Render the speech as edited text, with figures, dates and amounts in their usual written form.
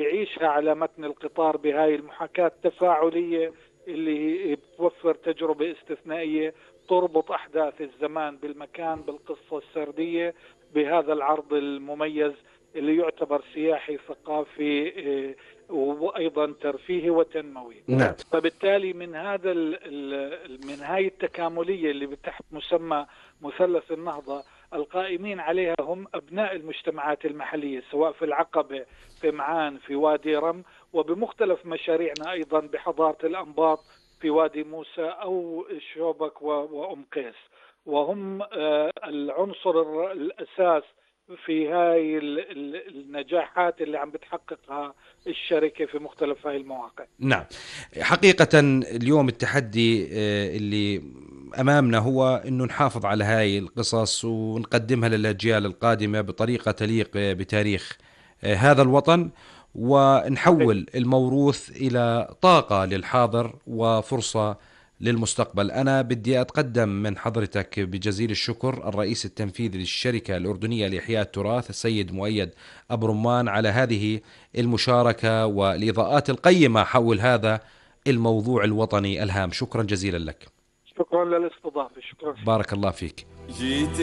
بعيشها على متن القطار بهاي المحاكاة التفاعلية اللي بتوفر تجربة استثنائية تربط أحداث الزمان بالمكان بالقصة السردية بهذا العرض المميز اللي يعتبر سياحي ثقافي وأيضا ترفيهي وتنموي. نعم. فبالتالي من من هاي التكاملية اللي تحت مسمى مثلث النهضة القائمين عليها هم أبناء المجتمعات المحلية، سواء في العقبة، في معان، في وادي رم، وبمختلف مشاريعنا أيضا بحضارة الأنباط في وادي موسى أو شوبك وأم قيس، وهم العنصر الأساس في هاي النجاحات اللي عم بتحققها الشركة في مختلف هاي المواقع. نعم، حقيقة اليوم التحدي اللي أمامنا هو أنه نحافظ على هاي القصص ونقدمها للأجيال القادمة بطريقة تليق بتاريخ هذا الوطن، ونحول الموروث إلى طاقة للحاضر وفرصة للمستقبل. أنا بدي أتقدم من حضرتك بجزيل الشكر الرئيس التنفيذي للشركة الأردنية لإحياء التراث السيد مؤيد أبو رمان على هذه المشاركة والإضاءات القيمة حول هذا الموضوع الوطني الهام. شكرا جزيلا لك. شكرا للاستضافة. شكرا. بارك الله فيك.